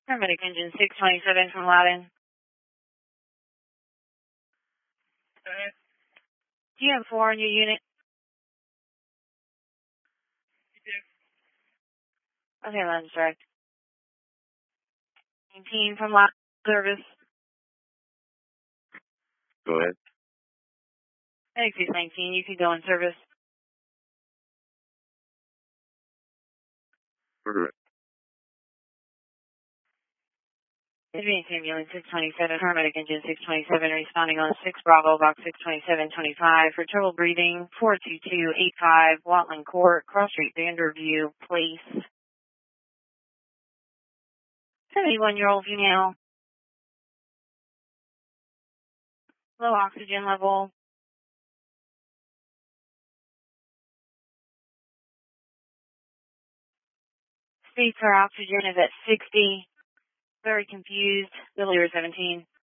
Paramedic engine 627 from Loudon. Do you have 4 in your unit? Okay, Loudon direct. 19 from Loudon service. Go ahead. Medic 619, you could go in service. Correct. Advanced ambulance 627, paramedic engine 627, responding on 6 Bravo, box 62725 for trouble breathing, 42285 Watling Court, Cross Street, Vanderview Place. 71-year-old female. Low oxygen level. Speed per oxygen is at 60. Very confused. Billier 17.